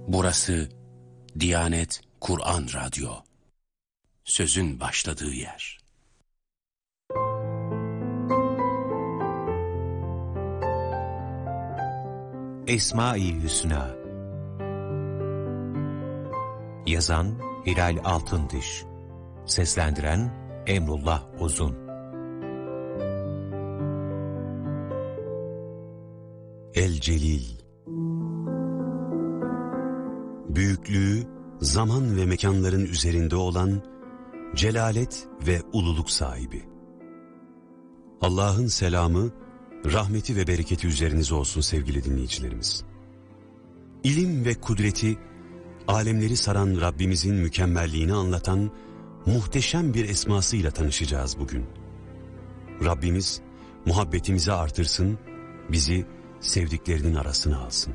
Burası Diyanet Kur'an Radyo. Sözün başladığı yer. Esma-i Hüsna. Yazan Hilal Altındiş. Seslendiren Emrullah Uzun. El Celil. Büyüklüğü, zaman ve mekanların üzerinde olan celalet ve ululuk sahibi. Allah'ın selamı, rahmeti ve bereketi üzerinize olsun sevgili dinleyicilerimiz. İlim ve kudreti, alemleri saran Rabbimizin mükemmelliğini anlatan muhteşem bir esmasıyla tanışacağız bugün. Rabbimiz muhabbetimizi artırsın, bizi sevdiklerinin arasına alsın.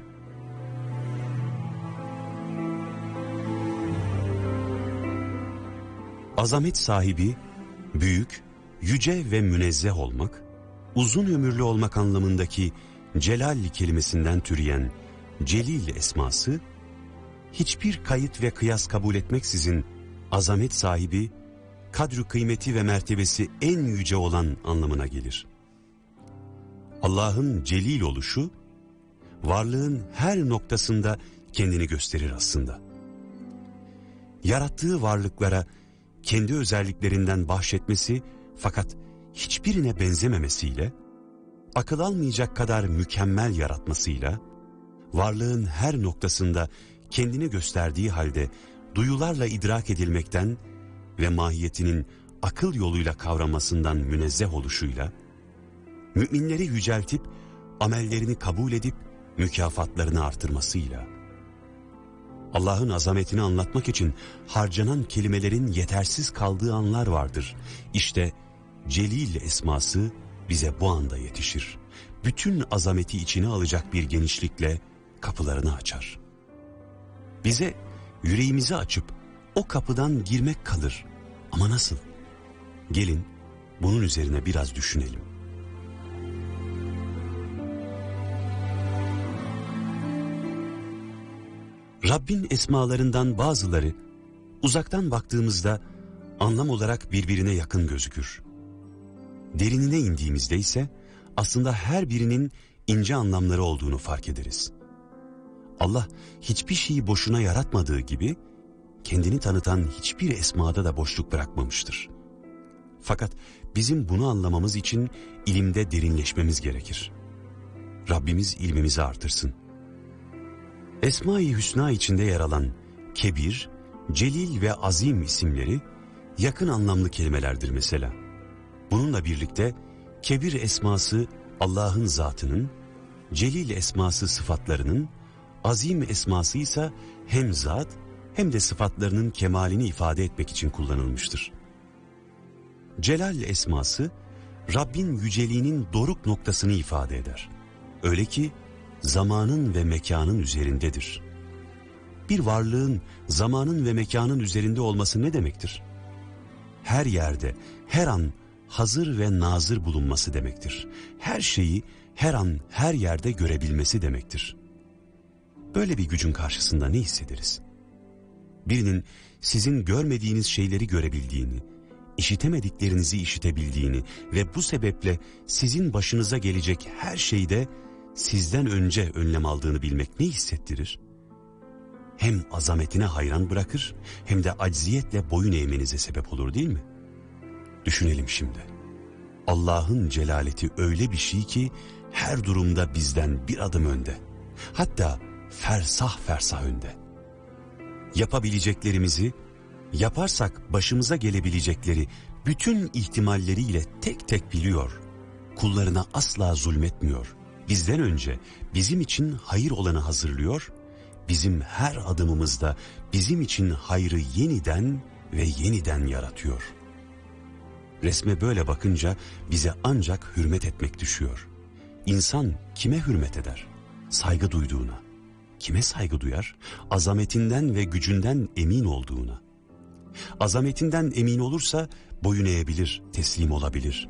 Azamet sahibi, büyük, yüce ve münezzeh olmak, uzun ömürlü olmak anlamındaki celal kelimesinden türeyen celil esması, hiçbir kayıt ve kıyas kabul etmeksizin azamet sahibi, kadr-ı kıymeti ve mertebesi en yüce olan anlamına gelir. Allah'ın celil oluşu, varlığın her noktasında kendini gösterir aslında. Yarattığı varlıklara kendi özelliklerinden bahşetmesi fakat hiçbirine benzememesiyle, akıl almayacak kadar mükemmel yaratmasıyla, varlığın her noktasında kendini gösterdiği halde duyularla idrak edilmekten ve mahiyetinin akıl yoluyla kavramasından münezzeh oluşuyla, müminleri yüceltip amellerini kabul edip mükafatlarını artırmasıyla, Allah'ın azametini anlatmak için harcanan kelimelerin yetersiz kaldığı anlar vardır. İşte Celil esması bize bu anda yetişir. Bütün azameti içine alacak bir genişlikle kapılarını açar. Bize yüreğimizi açıp o kapıdan girmek kalır. Ama nasıl? Gelin bunun üzerine biraz düşünelim. Rabbin esmalarından bazıları uzaktan baktığımızda anlam olarak birbirine yakın gözükür. Derinine indiğimizde ise aslında her birinin ince anlamları olduğunu fark ederiz. Allah hiçbir şeyi boşuna yaratmadığı gibi kendini tanıtan hiçbir esmada da boşluk bırakmamıştır. Fakat bizim bunu anlamamız için ilimde derinleşmemiz gerekir. Rabbimiz ilmimizi artırsın. Esma-i Hüsna içinde yer alan Kebir, Celil ve Azim isimleri yakın anlamlı kelimelerdir mesela. Bununla birlikte Kebir esması Allah'ın zatının, Celil esması sıfatlarının, Azim esması ise hem zat hem de sıfatlarının kemalini ifade etmek için kullanılmıştır. Celal esması Rabbin yüceliğinin doruk noktasını ifade eder. Öyle ki zamanın ve mekanın üzerindedir. Bir varlığın zamanın ve mekanın üzerinde olması ne demektir? Her yerde, her an hazır ve nazır bulunması demektir. Her şeyi her an, her yerde görebilmesi demektir. Böyle bir gücün karşısında ne hissederiz? Birinin sizin görmediğiniz şeyleri görebildiğini, işitemediklerinizi işitebildiğini ve bu sebeple sizin başınıza gelecek her şeyde sizden önce önlem aldığını bilmek ne hissettirir? Hem azametine hayran bırakır hem de acziyetle boyun eğmenize sebep olur değil mi? Düşünelim şimdi. Allah'ın celaleti öyle bir şey ki her durumda bizden bir adım önde. Hatta fersah fersah önde. Yapabileceklerimizi, yaparsak başımıza gelebilecekleri bütün ihtimalleriyle tek tek biliyor. Kullarına asla zulmetmiyor. Bizden önce bizim için hayır olanı hazırlıyor, bizim her adımımızda bizim için hayrı yeniden ve yeniden yaratıyor. Resme böyle bakınca bize ancak hürmet etmek düşüyor. İnsan kime hürmet eder? Saygı duyduğuna. Kime saygı duyar? Azametinden ve gücünden emin olduğuna. Azametinden emin olursa boyun eğebilir, teslim olabilir.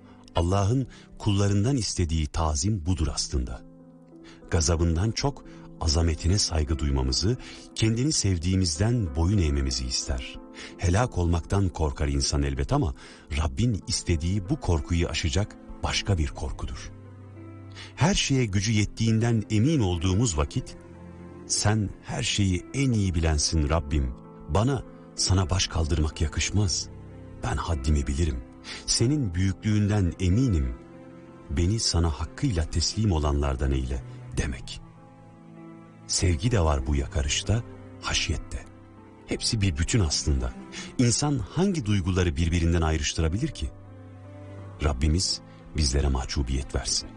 Allah'ın kullarından istediği tazim budur aslında. Gazabından çok azametine saygı duymamızı, kendini sevdiğimizden boyun eğmemizi ister. Helak olmaktan korkar insan elbet ama Rabbin istediği bu korkuyu aşacak başka bir korkudur. Her şeye gücü yettiğinden emin olduğumuz vakit, sen her şeyi en iyi bilensin Rabbim, bana sana baş kaldırmak yakışmaz. Ben haddimi bilirim, senin büyüklüğünden eminim, beni sana hakkıyla teslim olanlardan eyle demek. Sevgi de var bu yakarışta, haşyet de. Hepsi bir bütün aslında. İnsan hangi duyguları birbirinden ayrıştırabilir ki? Rabbimiz bizlere mahcubiyet versin.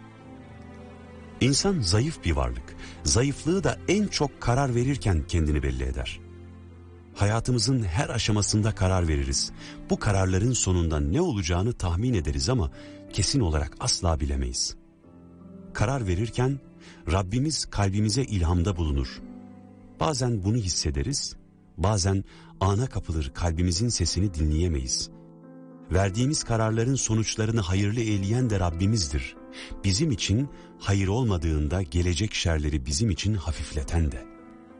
İnsan zayıf bir varlık. Zayıflığı da en çok karar verirken kendini belli eder. Hayatımızın her aşamasında karar veririz. Bu kararların sonunda ne olacağını tahmin ederiz ama kesin olarak asla bilemeyiz. Karar verirken Rabbimiz kalbimize ilhamda bulunur. Bazen bunu hissederiz, bazen ana kapılır kalbimizin sesini dinleyemeyiz. Verdiğimiz kararların sonuçlarını hayırlı eyleyen de Rabbimizdir. Bizim için hayır olmadığında gelecek şerleri bizim için hafifleten de.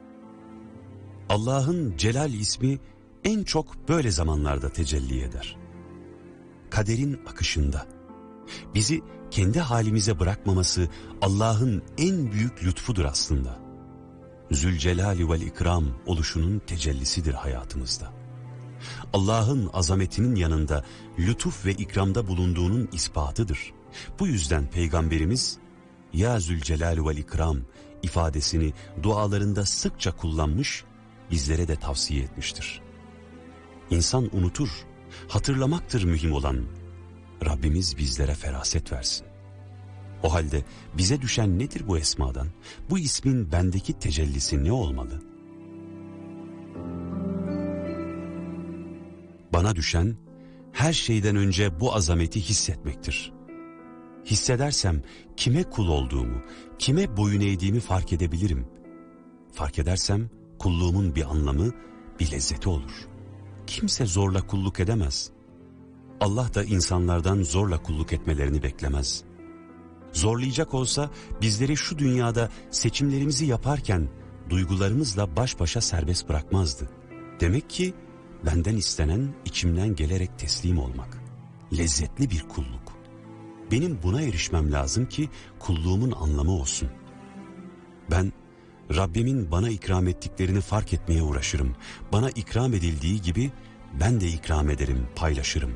Allah'ın Celal ismi en çok böyle zamanlarda tecelli eder. Kaderin akışında. Bizi kendi halimize bırakmaması Allah'ın en büyük lütfudur aslında. Zülcelali vel İkram oluşunun tecellisidir hayatımızda. Allah'ın azametinin yanında lütuf ve ikramda bulunduğunun ispatıdır. Bu yüzden Peygamberimiz Ya Zülcelali vel İkram ifadesini dualarında sıkça kullanmış, bizlere de tavsiye etmiştir. İnsan unutur, hatırlamaktır mühim olan. Rabbimiz bizlere feraset versin. O halde bize düşen nedir bu esmadan? Bu ismin bendeki tecellisi ne olmalı? Bana düşen her şeyden önce bu azameti hissetmektir. Hissedersem kime kul olduğumu, kime boyun eğdiğimi fark edebilirim. Fark edersem kulluğumun bir anlamı, bir lezzeti olur. Kimse zorla kulluk edemez. Allah da insanlardan zorla kulluk etmelerini beklemez. Zorlayacak olsa bizleri şu dünyada seçimlerimizi yaparken duygularımızla baş başa serbest bırakmazdı. Demek ki benden istenen içimden gelerek teslim olmak. Lezzetli bir kulluk. Benim buna erişmem lazım ki kulluğumun anlamı olsun. Ben Rabbimin bana ikram ettiklerini fark etmeye uğraşırım. Bana ikram edildiği gibi ben de ikram ederim, paylaşırım.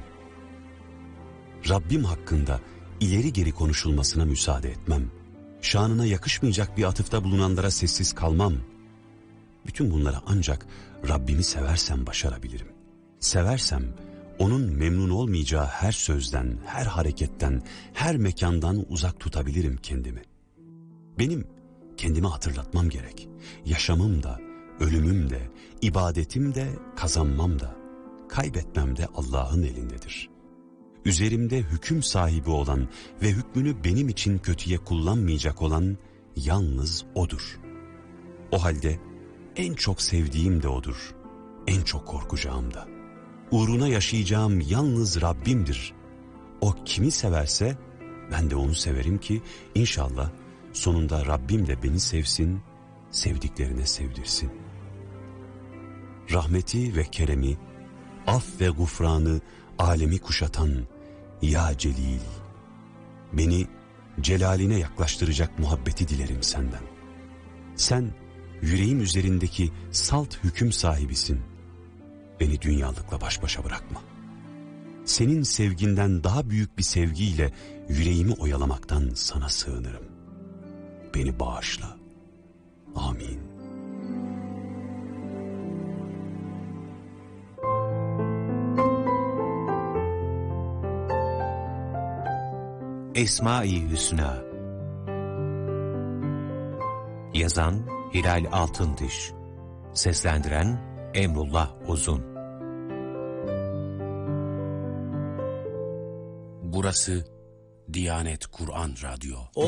Rabbim hakkında ileri geri konuşulmasına müsaade etmem. Şanına yakışmayacak bir atıfta bulunanlara sessiz kalmam. Bütün bunları ancak Rabbimi seversem başarabilirim. Seversem onun memnun olmayacağı her sözden, her hareketten, her mekandan uzak tutabilirim kendimi. Benim kendime hatırlatmam gerek. Yaşamım da, ölümüm de, ibadetim de, kazanmam da, kaybetmem de Allah'ın elindedir. Üzerimde hüküm sahibi olan ve hükmünü benim için kötüye kullanmayacak olan yalnız O'dur. O halde en çok sevdiğim de O'dur, en çok korkacağım da. Uğruna yaşayacağım yalnız Rabbimdir. O kimi severse ben de onu severim ki inşallah sonunda Rabbim de beni sevsin, sevdiklerine sevdirsin. Rahmeti ve keremi, af ve gufranı alemi kuşatan Ya Celil, beni celaline yaklaştıracak muhabbeti dilerim senden. Sen yüreğim üzerindeki salt hüküm sahibisin. Beni dünyalıkla baş başa bırakma. Senin sevginden daha büyük bir sevgiyle yüreğimi oyalamaktan sana sığınırım. Beni bağışla. Amin. Esma-i Hüsna. Yazan Hilal Altındiş. Seslendiren Emrullah Uzun. Burası Diyanet Kur'an Radyo.